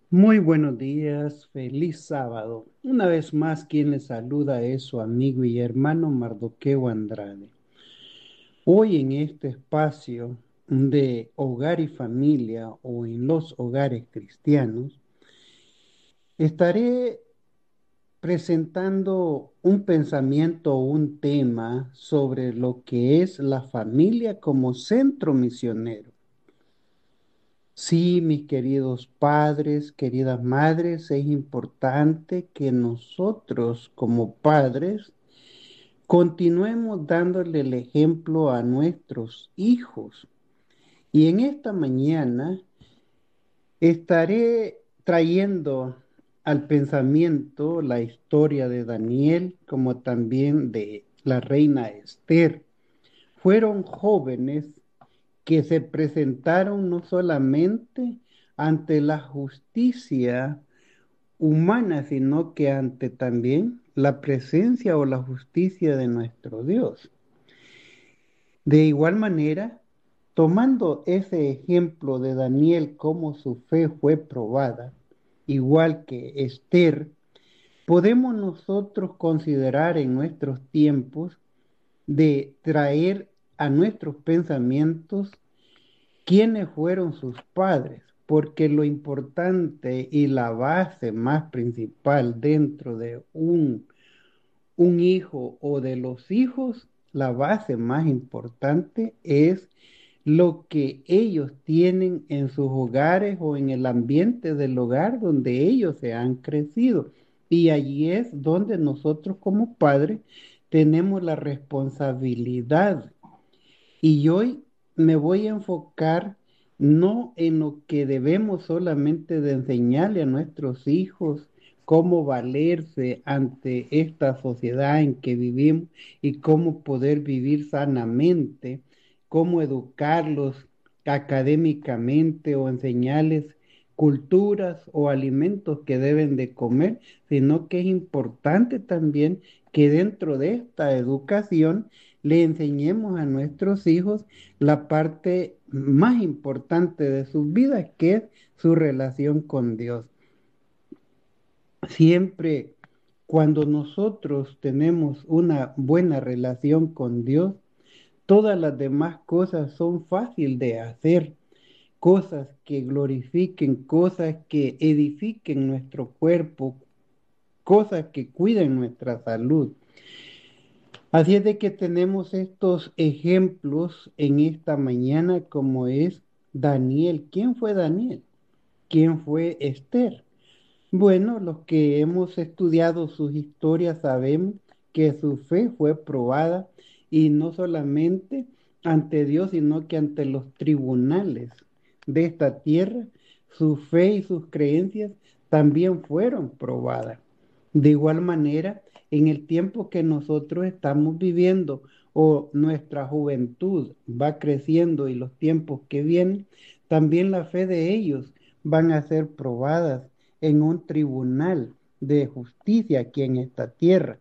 Muy buenos días, feliz sábado. Una vez más, quien les saluda es su amigo y hermano Mardoqueo Andrade. Hoy en este espacio de hogar y familia o en los hogares cristianos, estaré presentando un pensamiento o un tema sobre lo que es la familia como centro misionero. Sí, mis queridos padres, queridas madres, es importante que nosotros como padres continuemos dándole el ejemplo a nuestros hijos. Y en esta mañana estaré trayendo al pensamiento la historia de Daniel como también de la reina Esther. Fueron jóvenes que se presentaron no solamente ante la justicia humana, sino que ante también la presencia o la justicia de nuestro Dios. De igual manera, tomando ese ejemplo de Daniel, cómo su fe fue probada, igual que Esther, podemos nosotros considerar en nuestros tiempos de traer a nuestros pensamientos quiénes fueron sus padres, porque lo importante y la base más principal dentro de un hijo o de los hijos, la base más importante es lo que ellos tienen en sus hogares o en el ambiente del hogar donde ellos se han crecido. Y allí es donde nosotros como padres tenemos la responsabilidad y hoy me voy a enfocar no en lo que debemos solamente de enseñarle a nuestros hijos cómo valerse ante esta sociedad en que vivimos y cómo poder vivir sanamente, cómo educarlos académicamente o enseñarles culturas o alimentos que deben de comer, sino que es importante también que dentro de esta educación le enseñemos a nuestros hijos la parte más importante de sus vidas, que es su relación con Dios. Siempre cuando nosotros tenemos una buena relación con Dios, todas las demás cosas son fáciles de hacer, cosas que glorifiquen, cosas que edifiquen nuestro cuerpo, cosas que cuiden nuestra salud. Así es de que tenemos estos ejemplos en esta mañana como es Daniel. ¿Quién fue Daniel? ¿Quién fue Esther? Bueno, los que hemos estudiado sus historias sabemos que su fe fue probada y no solamente ante Dios, sino que ante los tribunales de esta tierra, su fe y sus creencias también fueron probadas. De igual manera, en el tiempo que nosotros estamos viviendo o nuestra juventud va creciendo y los tiempos que vienen, también la fe de ellos van a ser probadas en un tribunal de justicia aquí en esta tierra.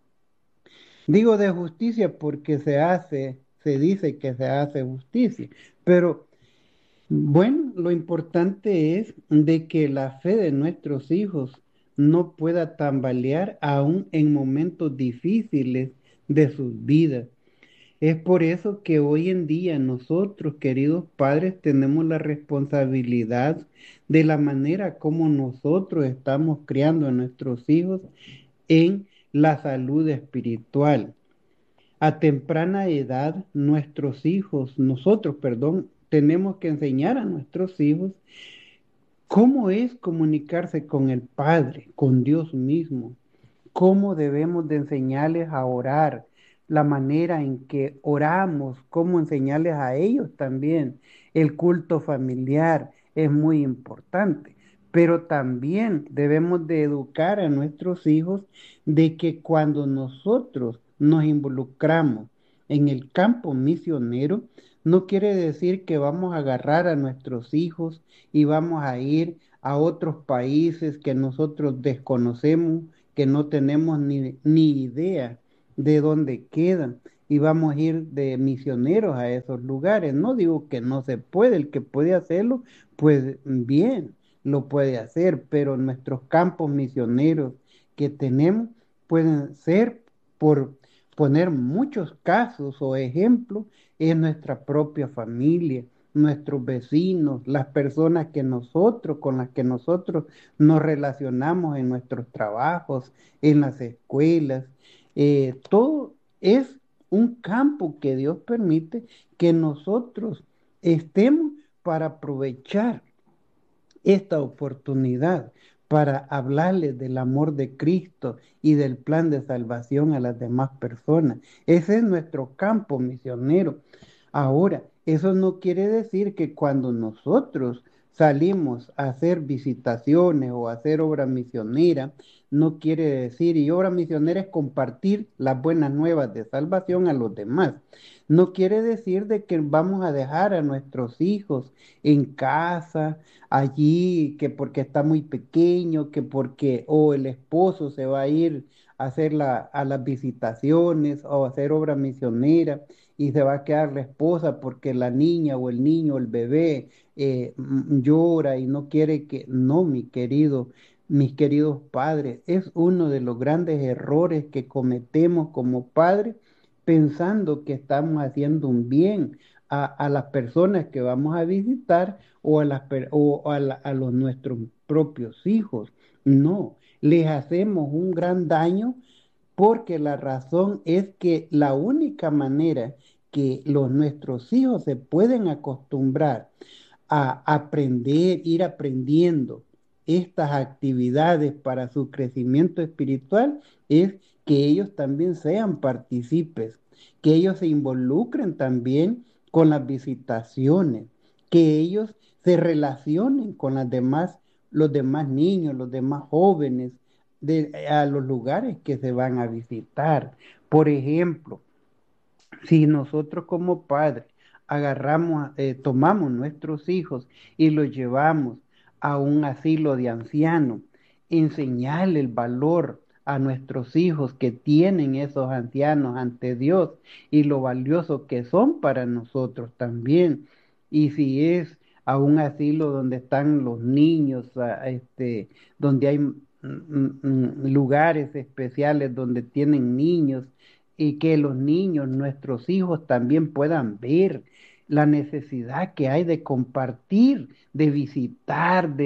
Digo de justicia porque se dice que se hace justicia, pero bueno, lo importante es de que la fe de nuestros hijos no pueda tambalear aún en momentos difíciles de sus vidas. Es por eso que hoy en día nosotros, queridos padres, tenemos la responsabilidad de la manera como nosotros estamos criando a nuestros hijos en la salud espiritual. A temprana edad, nosotros, perdón, tenemos que enseñar a nuestros hijos cómo es comunicarse con el Padre, con Dios mismo, cómo debemos de enseñarles a orar, la manera en que oramos, cómo enseñarles a ellos también. El culto familiar es muy importante, pero también debemos de educar a nuestros hijos de que cuando nosotros nos involucramos en el campo misionero, no quiere decir que vamos a agarrar a nuestros hijos y vamos a ir a otros países que nosotros desconocemos, que no tenemos ni idea de dónde quedan y vamos a ir de misioneros a esos lugares. No digo que no se puede, el que puede hacerlo, pues bien, lo puede hacer, pero nuestros campos misioneros que tenemos pueden ser, por poner muchos casos o ejemplos, en nuestra propia familia, nuestros vecinos, las personas con las que nosotros nos relacionamos en nuestros trabajos, en las escuelas. Todo es un campo que Dios permite que nosotros estemos para aprovechar esta oportunidad para hablarles del amor de Cristo y del plan de salvación a las demás personas. Ese es nuestro campo misionero. Ahora, eso no quiere decir que cuando nosotros salimos a hacer visitaciones o a hacer obra misionera, no quiere decir, y obra misionera es compartir las buenas nuevas de salvación a los demás. No quiere decir de que vamos a dejar a nuestros hijos en casa, allí, que porque está muy pequeño, que porque o el esposo se va a ir a hacer a las visitaciones o a hacer obra misionera y se va a quedar la esposa porque la niña o el niño, el bebé llora y no quiere que, no, mis queridos padres, es uno de los grandes errores que cometemos como padres pensando que estamos haciendo un bien a las personas que vamos a visitar o a los nuestros propios hijos. No, les hacemos un gran daño porque la razón es que la única manera que nuestros hijos se pueden acostumbrar a aprender, ir aprendiendo estas actividades para su crecimiento espiritual es que ellos también sean partícipes, que ellos se involucren también con las visitaciones, que ellos se relacionen con los demás niños, los demás jóvenes, a los lugares que se van a visitar. Por ejemplo, si nosotros como padres tomamos nuestros hijos y los llevamos a un asilo de ancianos, enseñarle el valor a nuestros hijos que tienen esos ancianos ante Dios y lo valioso que son para nosotros también. Y si es a un asilo donde están los niños, donde hay lugares especiales donde tienen niños y que los niños, nuestros hijos, también puedan ver la necesidad que hay de compartir, de visitar,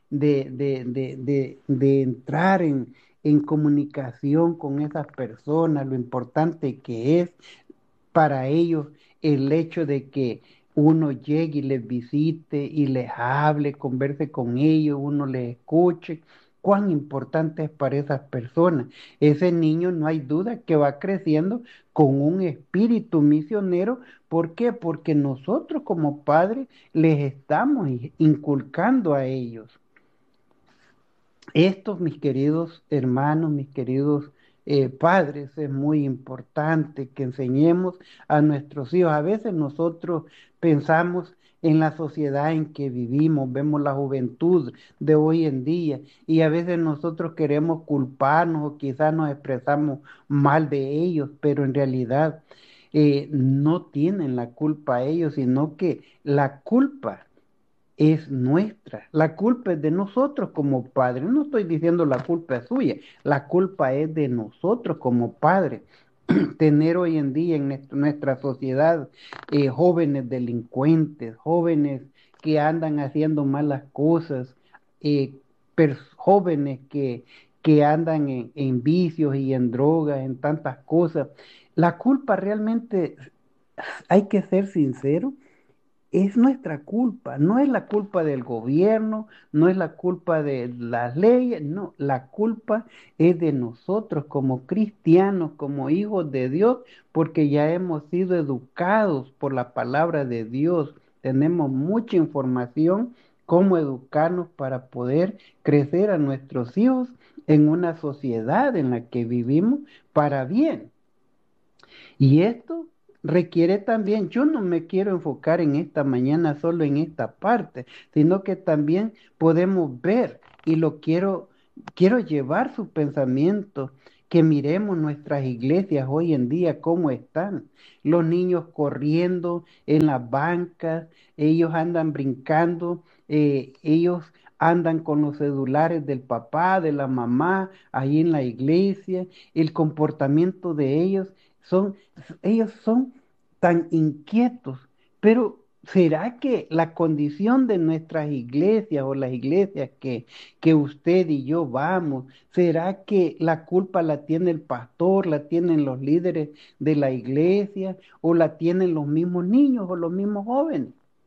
de entrar en comunicación con esas personas, lo importante que es para ellos el hecho de que uno llegue y les visite y les hable, converse con ellos, uno les escuche. Cuán importante es para esas personas. Ese niño no hay duda que va creciendo con un espíritu misionero. ¿Por qué? Porque nosotros como padres les estamos inculcando a ellos. Esto, mis queridos hermanos, mis queridos padres, es muy importante que enseñemos a nuestros hijos. A veces nosotros pensamos en la sociedad en que vivimos, vemos la juventud de hoy en día y a veces nosotros queremos culparnos o quizás nos expresamos mal de ellos, pero en realidad no tienen la culpa ellos, sino que la culpa es nuestra. La culpa es de nosotros como padres. No estoy diciendo la culpa es suya, la culpa es de nosotros como padres. Tener hoy en día en nuestra sociedad jóvenes delincuentes, jóvenes que andan haciendo malas cosas, eh, jóvenes que andan en vicios y en drogas, en tantas cosas. La culpa realmente, hay que ser sincero, es nuestra culpa, no es la culpa del gobierno, no es la culpa de las leyes, no, la culpa es de nosotros como cristianos, como hijos de Dios, porque ya hemos sido educados por la palabra de Dios, tenemos mucha información cómo educarnos para poder crecer a nuestros hijos en una sociedad en la que vivimos para bien. Y esto requiere también, yo no me quiero enfocar en esta mañana solo en esta parte, sino que también podemos ver y quiero llevar su pensamiento, que miremos nuestras iglesias hoy en día cómo están. Los niños corriendo en las bancas, ellos andan brincando, ellos andan con los celulares del papá, de la mamá, ahí en la iglesia, el comportamiento de son, ellos son tan inquietos, pero ¿será que la condición de nuestras iglesias o las iglesias que usted y yo vamos, será que la culpa la tiene el pastor, la tienen los líderes de la iglesia o la tienen los mismos niños o los mismos jóvenes?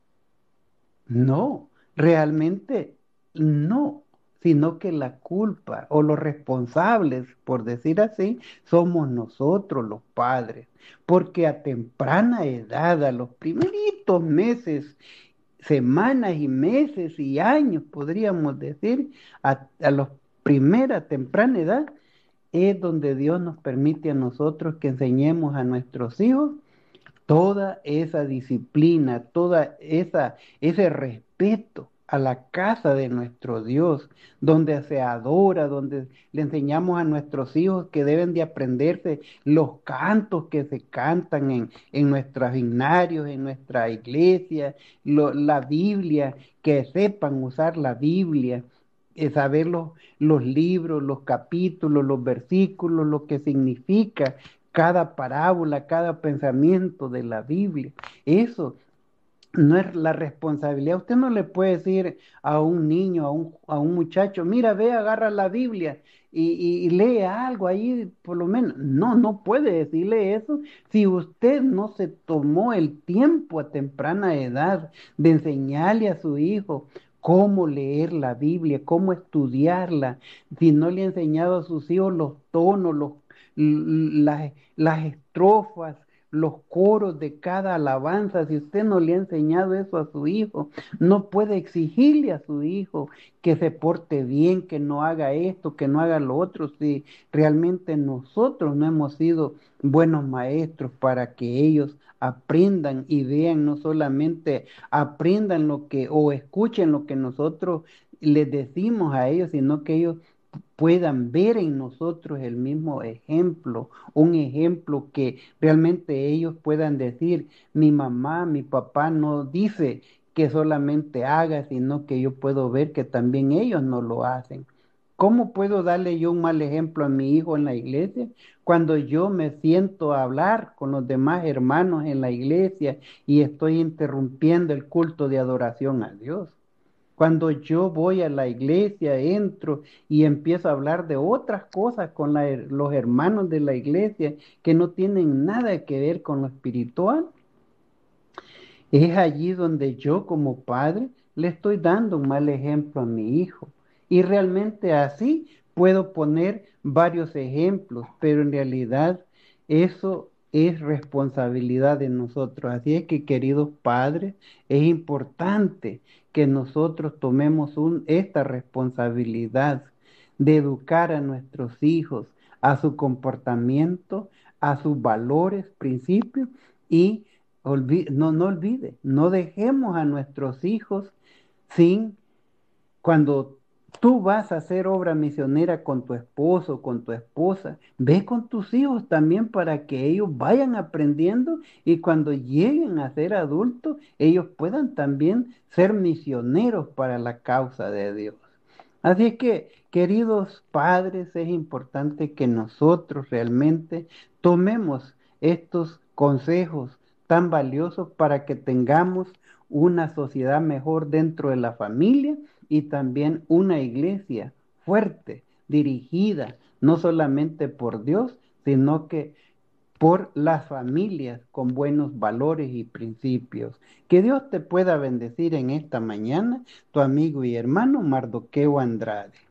No, realmente no, sino que la culpa o los responsables, por decir así, somos nosotros los padres, porque a temprana edad, a los primeritos meses, semanas y meses y años, podríamos decir, a la primera temprana edad, es donde Dios nos permite a nosotros que enseñemos a nuestros hijos toda esa disciplina, ese respeto a la casa de nuestro Dios, donde se adora, donde le enseñamos a nuestros hijos que deben de aprenderse los cantos que se cantan en nuestros himnarios, en nuestra iglesia, la Biblia, que sepan usar la Biblia, saber los libros, los capítulos, los versículos, lo que significa cada parábola, cada pensamiento de la Biblia. Eso no es la responsabilidad. Usted no le puede decir a un niño, a un muchacho, mira, ve, agarra la Biblia y lee algo ahí, por lo menos. No, no puede decirle eso si usted no se tomó el tiempo a temprana edad de enseñarle a su hijo cómo leer la Biblia, cómo estudiarla, si no le ha enseñado a sus hijos los tonos, las estrofas, los coros de cada alabanza. Si usted no le ha enseñado eso a su hijo, no puede exigirle a su hijo que se porte bien, que no haga esto, que no haga lo otro, si realmente nosotros no hemos sido buenos maestros para que ellos aprendan y vean, no solamente aprendan lo que o escuchen lo que nosotros les decimos a ellos, sino que ellos puedan ver en nosotros el mismo ejemplo, un ejemplo que realmente ellos puedan decir, mi mamá, mi papá no dice que solamente haga, sino que yo puedo ver que también ellos no lo hacen. ¿Cómo puedo darle yo un mal ejemplo a mi hijo en la iglesia cuando yo me siento a hablar con los demás hermanos en la iglesia y estoy interrumpiendo el culto de adoración a Dios? Cuando yo voy a la iglesia, entro y empiezo a hablar de otras cosas con los hermanos de la iglesia que no tienen nada que ver con lo espiritual, es allí donde yo como padre le estoy dando un mal ejemplo a mi hijo. Y realmente así puedo poner varios ejemplos, pero en realidad eso es responsabilidad de nosotros. Así es que, queridos padres, es importante que nosotros tomemos esta responsabilidad de educar a nuestros hijos, a su comportamiento, a sus valores, principios y no olvide, no dejemos a nuestros hijos sin, cuando tú vas a hacer obra misionera con tu esposo, con tu esposa, ve con tus hijos también para que ellos vayan aprendiendo y cuando lleguen a ser adultos, ellos puedan también ser misioneros para la causa de Dios. Así es que, queridos padres, es importante que nosotros realmente tomemos estos consejos tan valiosos para que tengamos una sociedad mejor dentro de la familia y también una iglesia fuerte, dirigida no solamente por Dios, sino que por las familias con buenos valores y principios. Que Dios te pueda bendecir en esta mañana, tu amigo y hermano Mardoqueo Andrade.